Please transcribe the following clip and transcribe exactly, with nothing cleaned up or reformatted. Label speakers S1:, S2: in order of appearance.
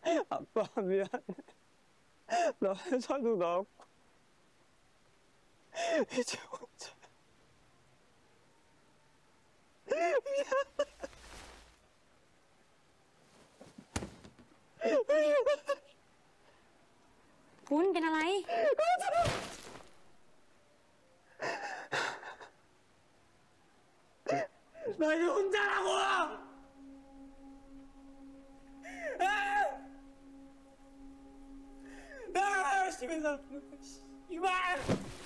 S1: 아빠 미안해. 나 회사도 나왔고 이제 혼자.
S2: คุณเป็นอะไร
S1: 나 이제 혼자라고! 나 열심히 살았는데, 씨발!